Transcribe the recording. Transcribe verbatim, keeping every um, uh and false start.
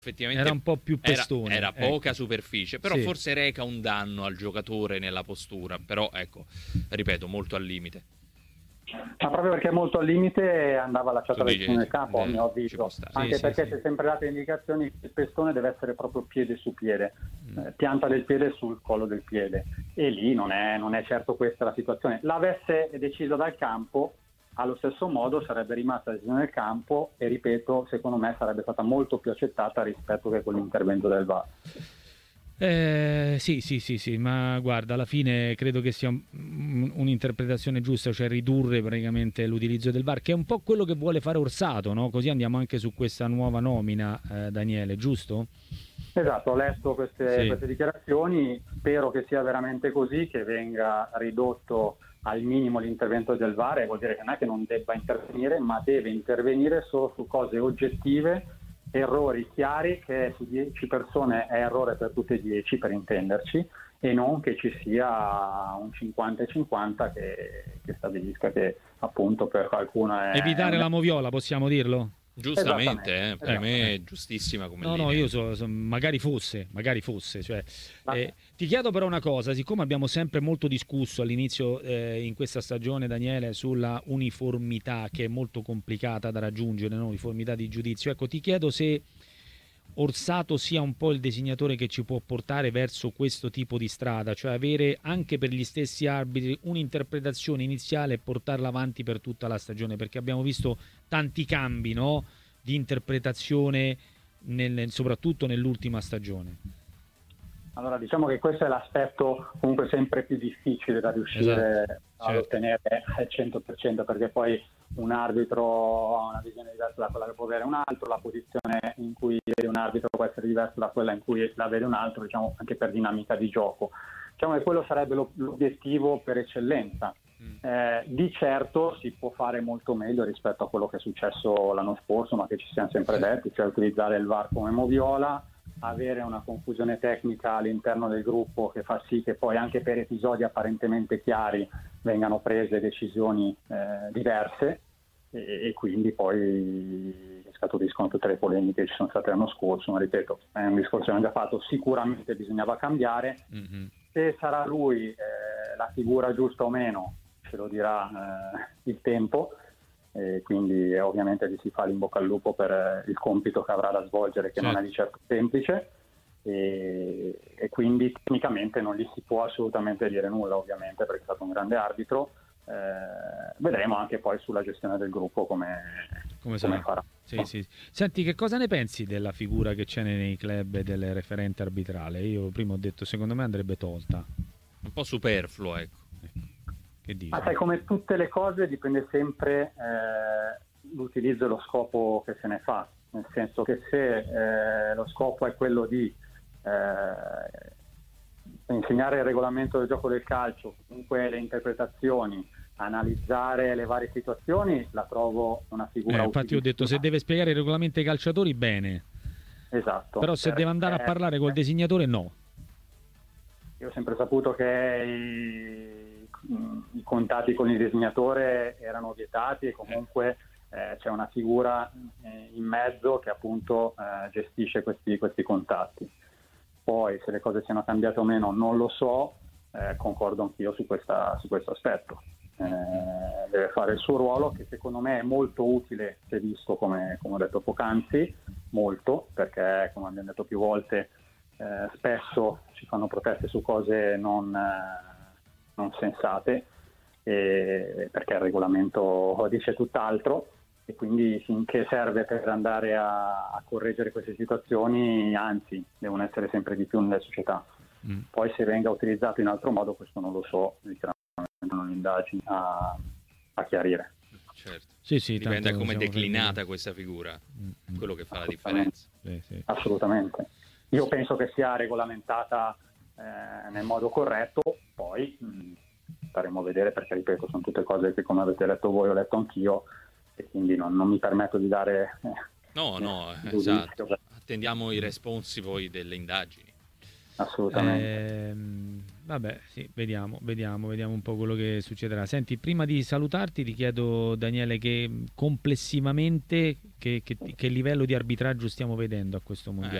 effettivamente era un po' più pestone, era, era poca ecco. superficie, però Sì. forse reca un danno al giocatore nella postura, però ecco, ripeto, molto al limite. Ma proprio perché molto al limite andava lasciata la decisione del campo, a mio avviso, stare, anche sì, perché sì, si è sì. sempre dato indicazioni che il pestone deve essere proprio piede su piede, Mm. eh, pianta del piede sul collo del piede, e lì non è, non è certo questa la situazione. L'avesse deciso dal campo, allo stesso modo sarebbe rimasta la decisione del campo e, ripeto, secondo me sarebbe stata molto più accettata rispetto che con l'intervento del V A R. Eh, sì, sì, sì, sì, ma guarda, alla fine credo che sia un- un'interpretazione giusta, cioè ridurre praticamente l'utilizzo del V A R, che è un po' quello che vuole fare Orsato, no? Così andiamo anche su questa nuova nomina, eh, Daniele, giusto? Esatto, ho letto queste, Sì. queste dichiarazioni, spero che sia veramente così, che venga ridotto al minimo l'intervento del V A R, e vuol dire che non è che non debba intervenire, ma deve intervenire solo su cose oggettive, errori chiari, che su dieci persone è errore per tutte e dieci, per intenderci, e non che ci sia un cinquanta e cinquanta che, che stabilisca che appunto per qualcuno è... Evitare è un... la moviola, possiamo dirlo? Giustamente, eh, per esattamente. me è giustissima come No, linea. no, io so, so- magari fosse, magari fosse. Cioè, Ma- eh, ti chiedo però una cosa, siccome abbiamo sempre molto discusso all'inizio eh, in questa stagione, Daniele, sulla uniformità che è molto complicata da raggiungere, no? Uniformità di giudizio. Ecco, ti chiedo se Orsato sia un po' il disegnatore che ci può portare verso questo tipo di strada, cioè avere anche per gli stessi arbitri un'interpretazione iniziale e portarla avanti per tutta la stagione, perché abbiamo visto tanti cambi, no? Di interpretazione nel- soprattutto nell'ultima stagione. Allora, diciamo che questo è l'aspetto comunque sempre più difficile da riuscire Esatto, ad certo. ottenere al cento per cento, perché poi un arbitro ha una visione diversa da quella che può avere un altro, la posizione in cui vede un arbitro può essere diversa da quella in cui la vede un altro, diciamo anche per dinamica di gioco. Diciamo che quello sarebbe lo- l'obiettivo per eccellenza. Eh, di certo si può fare molto meglio rispetto a quello che è successo l'anno scorso, ma che ci siamo sempre detti, cioè utilizzare il V A R come moviola, avere una confusione tecnica all'interno del gruppo che fa sì che poi anche per episodi apparentemente chiari vengano prese decisioni eh, diverse, e, e quindi poi scaturiscono tutte le polemiche che ci sono state l'anno scorso, ma ripeto, è un discorso che abbiamo già fatto, sicuramente bisognava cambiare. Mm-hmm. Se sarà lui eh, la figura giusta o meno ce lo dirà eh, il tempo, e quindi eh, ovviamente gli si fa l'in bocca al lupo per eh, il compito che avrà da svolgere, che Certo. non è di certo semplice, e, e quindi tecnicamente non gli si può assolutamente dire nulla, ovviamente, perché è stato un grande arbitro. Eh, vedremo anche poi sulla gestione del gruppo come, Come come sarà? farà. Sì, sì. Senti, che cosa ne pensi della figura che c'è nei club e del referente arbitrale? Io prima ho detto, secondo me andrebbe tolta. Un po' superfluo, ecco. Che dici? Ma sai, come tutte le cose dipende sempre eh, l'utilizzo e lo scopo che se ne fa, nel senso che se eh, lo scopo è quello di eh, insegnare il regolamento del gioco del calcio, comunque le interpretazioni, analizzare le varie situazioni, la trovo una figura Eh, infatti ho detto, se utilissima. deve spiegare i regolamenti ai calciatori, bene. Esatto. Però se deve andare a perché- parlare col designatore, no. Io ho sempre saputo che i, i contatti con il disegnatore erano vietati, e comunque eh, c'è una figura eh, in mezzo che appunto eh, gestisce questi, questi contatti. Poi se le cose siano cambiate o meno non lo so, eh, concordo anch'io su, questa, su questo aspetto. Eh, deve fare il suo ruolo, che secondo me è molto utile se visto, come, come ho detto poc'anzi, molto, perché come abbiamo detto più volte eh, spesso si fanno proteste su cose non, eh, non sensate, e, perché il regolamento dice tutt'altro, e quindi finché serve per andare a, a correggere queste situazioni, anzi, devono essere sempre di più nelle società. Mm. Poi se venga utilizzato in altro modo, questo non lo so, sicuramente non ho indagini a, a chiarire. Certo. Sì, sì, Dipende da tanto come è siamo declinata fermi. questa figura, Mm, mm. quello che fa la Assolutamente. differenza. Sì, sì. Assolutamente. Io penso che sia regolamentata eh, nel modo corretto, poi mh, staremo a vedere, perché ripeto, sono tutte cose che, come avete letto voi, ho letto anch'io, e quindi non, non mi permetto di dare eh, No, no, giudizio. esatto. Attendiamo i responsi poi delle indagini. Assolutamente. Ehm, Vabbè, sì, vediamo, vediamo, vediamo un po' quello che succederà. Senti, prima di salutarti ti chiedo, Daniele, che complessivamente che, che- che livello di arbitraggio stiamo vedendo a questo mondiale?